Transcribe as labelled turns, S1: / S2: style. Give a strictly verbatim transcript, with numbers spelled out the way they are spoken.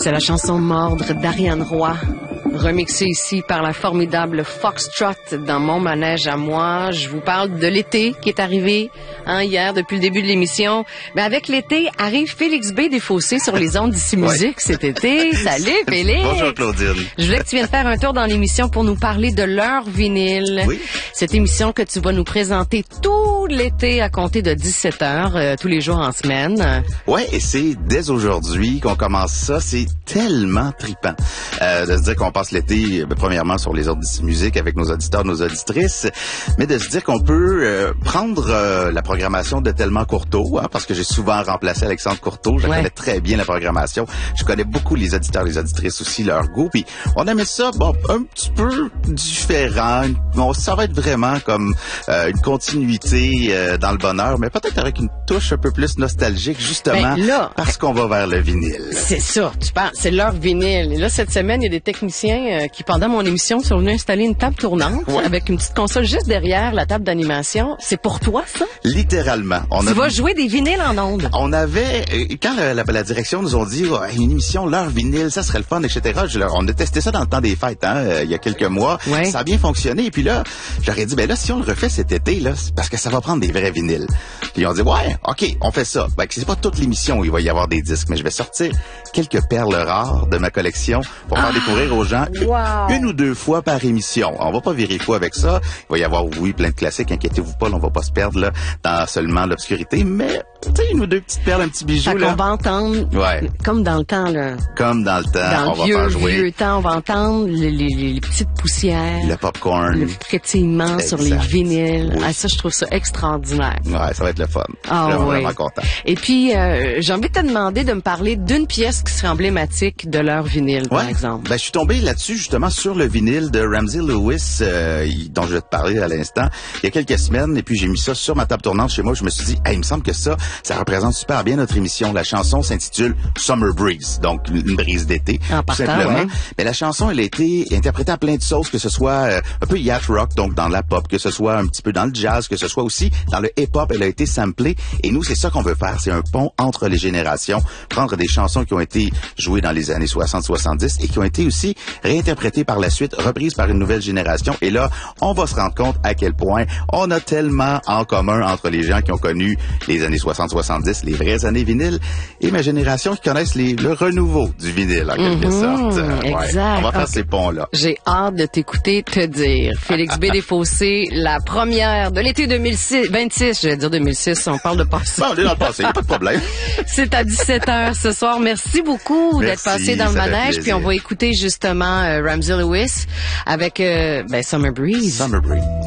S1: C'est la chanson Mordre d'Ariane Roy, remixée ici par la formidable Foxtrot dans Mon manège à moi. Je vous parle de l'été qui est arrivé hein, hier depuis le début de l'émission. Mais avec l'été arrive Félix B. Desfossés sur les ondes d'Ici Musique cet été. Salut Félix! Bonjour Claudine! Je voulais que tu viennes faire un tour dans l'émission pour nous parler de l'heure vinyle. Oui. Cette émission que tu vas nous présenter tout l'été à compter de dix-sept heures, euh, tous les jours en semaine.
S2: Oui, et c'est dès aujourd'hui qu'on commence ça. C'est tellement trippant euh, de se dire qu'on passe l'été, euh, premièrement, sur les ordres d'Ici Musique avec nos auditeurs, nos auditrices, mais de se dire qu'on peut euh, prendre euh, la programmation de Tellement Courteau, hein, parce que j'ai souvent remplacé Alexandre Courteau. Je ouais. connais très bien la programmation. Je connais beaucoup les auditeurs, les auditrices aussi, leur goût. Puis on aimait ça, bon, un petit peu différent. Bon, ça va être vraiment comme euh, une continuité euh, dans le bonheur, mais peut-être avec une touche un peu plus nostalgique, justement,
S1: ben là,
S2: parce qu'on va vers le vinyle.
S1: C'est ça, tu parles, c'est l'heure vinyle. Et là, cette semaine, il y a des techniciens euh, qui, pendant mon émission, sont venus installer une table tournante ouais. avec une petite console juste derrière la table d'animation. C'est pour toi, ça?
S2: Littéralement. On
S1: tu
S2: a...
S1: vas jouer des vinyles en ondes.
S2: On avait, quand la, la, la direction nous ont dit, oh, une émission, l'heure vinyle, ça serait le fun, et cetera. Je leur, on a testé ça dans le temps des fêtes, hein, euh, il y a quelques mois. Ouais. Ça a bien fonctionné. Et puis là, j'aurais dit, ben là, si on le refait cet été, là, c'est parce que ça va prendre des vrais vinyles. Puis ils ont dit, ouais, OK, on fait ça. Ben, c'est pas toute l'émission où il va y avoir des disques, mais je vais sortir quelques perles rares de ma collection pour faire ah, découvrir aux gens wow. une, une ou deux fois par émission. On va pas virer fou avec ça. Il va y avoir, oui, plein de classiques. Inquiétez-vous pas, là, on va pas se perdre là dans seulement l'obscurité, mais tu sais, une ou deux petites perles, un petit bijou.
S1: Fait
S2: là.
S1: qu'on va entendre,
S2: ouais.
S1: comme dans le temps, là.
S2: Comme dans le temps,
S1: dans
S2: on
S1: le vieux,
S2: va faire jouer.
S1: vieux temps, on va entendre les, les, les petites poussières.
S2: Le popcorn.
S1: Le frétillement sur les vinyles. Oui. Ah, ça, je trouve ça extraordinaire.
S2: Ouais, ça va être le fun.
S1: Ah,
S2: vraiment,
S1: oui.
S2: vraiment content.
S1: Et puis, euh, j'ai envie de te demander de me parler d'une pièce qui serait emblématique de leur vinyle,
S2: ouais.
S1: par exemple.
S2: Ben, je suis tombé là-dessus, justement, sur le vinyle de Ramsey Lewis, euh, dont je vais te parler à l'instant, il y a quelques semaines, et puis j'ai mis ça sur ma table tournante chez moi. Je me suis dit, hey, il me semble que ça, ça représente super bien notre émission. La chanson s'intitule Summer Breeze, donc une brise d'été,
S1: en
S2: tout
S1: partant,
S2: simplement.
S1: Ouais.
S2: Mais la chanson, elle a été interprétée à plein de sauces, que ce soit euh, un peu yacht rock, donc dans la pop, que ce soit un petit peu dans le jazz, que ce soit aussi dans le hip-hop. Elle a été samplée, et nous, c'est ça qu'on veut faire. C'est un pont entre les générations, prendre des chansons qui ont été jouées dans les années soixante soixante-dix et qui ont été aussi réinterprétées par la suite, reprises par une nouvelle génération. Et là, on va se rendre compte à quel point on a tellement en commun entre les gens qui ont connu les années soixante soixante-dix, les vraies années vinyle, et ma génération qui connaissent les, le renouveau du vinyle, en quelque
S1: mm-hmm,
S2: sorte. Euh,
S1: exact.
S2: Ouais, on va faire
S1: okay.
S2: ces ponts-là.
S1: J'ai hâte de t'écouter te dire. Félix B. Desfossés, la première de l'été deux mille vingt-six, je vais dire deux mille six, on parle de passé.
S2: Bon, on est dans le passé, pas de problème.
S1: C'est à dix-sept heures ce soir. Merci beaucoup
S2: Merci,
S1: d'être passé dans le manège. Puis on va écouter justement euh, Ramsey Lewis avec euh, ben, Summer Breeze.
S2: Summer Breeze.